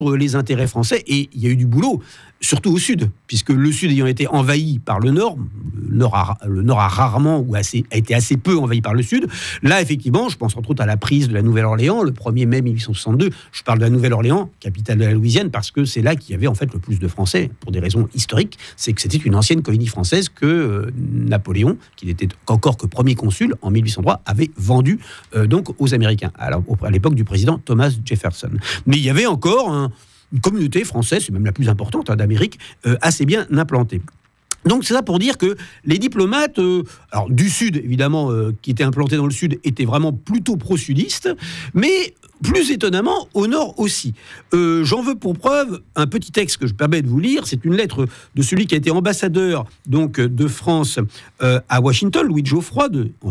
les intérêts français, et il y a eu du boulot, surtout au sud, puisque le sud ayant été envahi par le nord a rarement ou a été assez peu envahi par le sud. Là, effectivement, je pense entre autres à la prise de la Nouvelle-Orléans, le 1er mai 1862. Je parle de la Nouvelle-Orléans, capitale de la Louisiane, parce que c'est là qu'il y avait en fait le plus de Français, pour des raisons historiques. C'est que c'était une ancienne colonie française que Napoléon, qui n'était encore que premier consul en 1803, avait vendu donc aux Américains, à l'époque du président Thomas Jefferson. Mais il y avait encore une communauté française, c'est même la plus importante d'Amérique, assez bien implantée. Donc c'est ça pour dire que les diplomates, alors du Sud évidemment, qui étaient implantés dans le Sud, étaient vraiment plutôt pro-sudistes, mais plus étonnamment au Nord aussi. J'en veux pour preuve un petit texte que je me permets de vous lire. C'est une lettre de celui qui a été ambassadeur donc de France à Washington, Louis de Geoffroy, en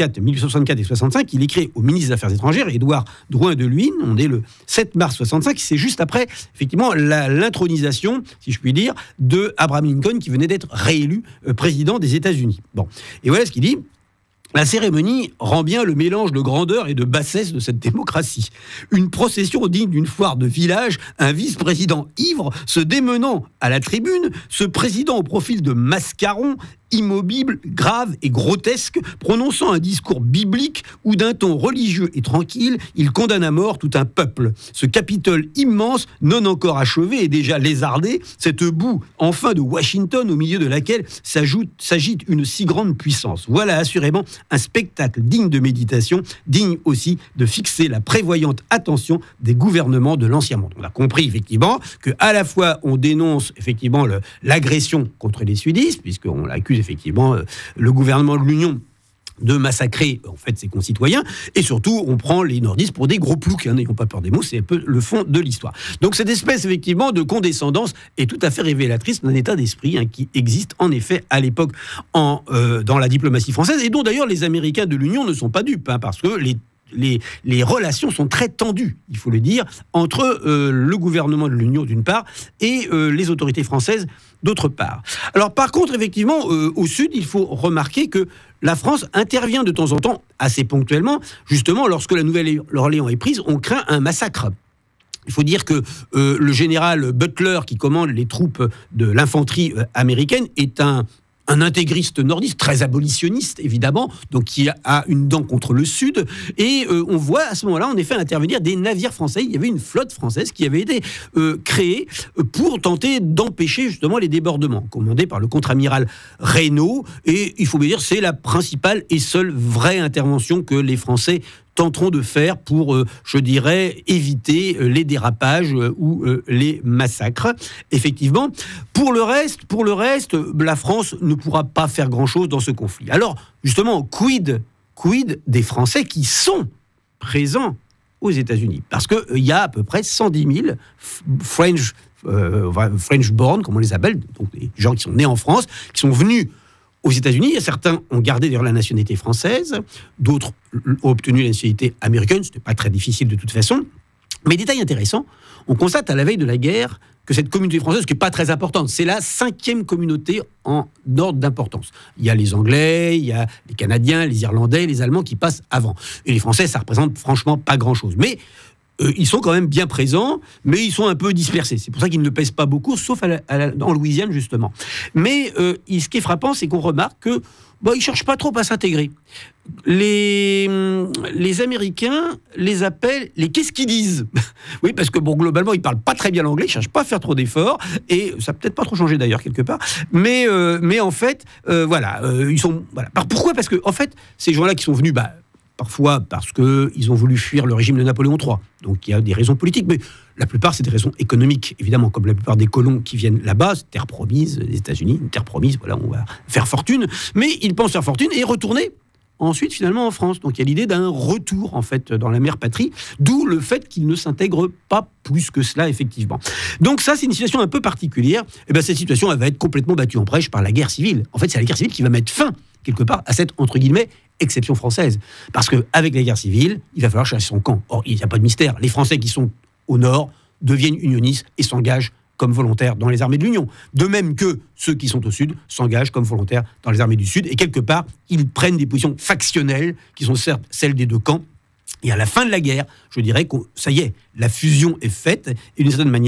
1864 et 65. Il écrit au ministre des Affaires étrangères, Édouard Drouin de Luynes. On est le 7 mars 65. C'est juste après effectivement l'intronisation, si je puis dire, de Abraham Lincoln, qui venait d'être réélu président des États-Unis. Bon, et voilà ce qu'il dit. La cérémonie rend bien le mélange de grandeur et de bassesse de cette démocratie. Une procession digne d'une foire de village, un vice-président ivre se démenant à la tribune, ce président au profil de mascaron, immobile, grave et grotesque, prononçant un discours biblique où d'un ton religieux et tranquille, il condamne à mort tout un peuple. Ce Capitole immense, non encore achevé et déjà lézardé, cette boue enfin de Washington au milieu de laquelle s'agite une si grande puissance. Voilà assurément un spectacle digne de méditation, digne aussi de fixer la prévoyante attention des gouvernements de l'Ancien Monde. On a compris effectivement que à la fois on dénonce effectivement l'agression contre les sudistes, puisqu'on l'accuse effectivement le gouvernement de l'Union de massacrer en fait ses concitoyens, et surtout on prend les nordistes pour des gros ploucs, n'ayons pas peur des mots, c'est un peu le fond de l'histoire. Donc cette espèce effectivement de condescendance est tout à fait révélatrice d'un état d'esprit qui existe en effet à l'époque dans la diplomatie française, et dont d'ailleurs les Américains de l'Union ne sont pas dupes, parce que les relations sont très tendues, il faut le dire, entre le gouvernement de l'Union d'une part et les autorités françaises d'autre part. Alors par contre, effectivement, au Sud, il faut remarquer que la France intervient de temps en temps, assez ponctuellement, justement lorsque la Nouvelle-Orléans est prise, on craint un massacre. Il faut dire que le général Butler, qui commande les troupes de l'infanterie américaine, est un intégriste nordiste, très abolitionniste, évidemment, donc qui a une dent contre le Sud. Et on voit à ce moment-là, en effet, intervenir des navires français. Il y avait une flotte française qui avait été créée pour tenter d'empêcher justement les débordements, commandée par le contre-amiral Reynaud. Et il faut bien dire, c'est la principale et seule vraie intervention que les Français tenteront de faire pour, je dirais, éviter les dérapages ou les massacres. Effectivement, pour le reste, la France ne pourra pas faire grand-chose dans ce conflit. Alors, justement, quid des Français qui sont présents aux États-Unis? Parce qu'il y a à peu près 110 000 French born, comme on les appelle, donc des gens qui sont nés en France, qui sont venus aux États-Unis. Certains ont gardé d'ailleurs la nationalité française, d'autres ont obtenu la nationalité américaine. Ce n'était pas très difficile de toute façon. Mais détail intéressant, on constate à la veille de la guerre que cette communauté française, qui n'est pas très importante, c'est la 5e communauté en ordre d'importance. Il y a les Anglais, il y a les Canadiens, les Irlandais, les Allemands qui passent avant. Et les Français, ça représente franchement pas grand-chose. Mais ils sont quand même bien présents, mais ils sont un peu dispersés. C'est pour ça qu'ils ne pèsent pas beaucoup, sauf en Louisiane, justement. Mais ce qui est frappant, c'est qu'on remarque que ils ne cherchent pas trop à s'intégrer. Les Américains les appellent les « qu'est-ce qu'ils disent ?» Oui, parce que globalement, ils ne parlent pas très bien l'anglais, ils ne cherchent pas à faire trop d'efforts, et ça n'a peut-être pas trop changé d'ailleurs, quelque part. Mais en fait, ils sont... Voilà. Pourquoi ? Parce que, en fait, ces gens-là qui sont venus... parfois parce qu'ils ont voulu fuir le régime de Napoléon III. Donc il y a des raisons politiques, mais la plupart, c'est des raisons économiques, évidemment, comme la plupart des colons qui viennent là-bas, terre promise, les États-Unis, une terre promise, voilà, on va faire fortune. Mais ils pensent faire fortune et retourner ensuite, finalement, en France. Donc il y a l'idée d'un retour, en fait, dans la mère patrie, d'où le fait qu'ils ne s'intègrent pas plus que cela, effectivement. Donc ça, c'est une situation un peu particulière. Et bien cette situation, elle va être complètement battue en brèche par la guerre civile. En fait, c'est la guerre civile qui va mettre fin, quelque part, à cette, entre guillemets, exception française. Parce qu'avec la guerre civile, il va falloir chercher son camp. Or, il n'y a pas de mystère. Les Français qui sont au nord deviennent unionistes et s'engagent comme volontaires dans les armées de l'Union. De même que ceux qui sont au sud s'engagent comme volontaires dans les armées du sud. Et quelque part, ils prennent des positions factionnelles, qui sont certes celles des deux camps, Et à la fin de la guerre, je dirais que ça y est, la fusion est faite, et d'une certaine manière,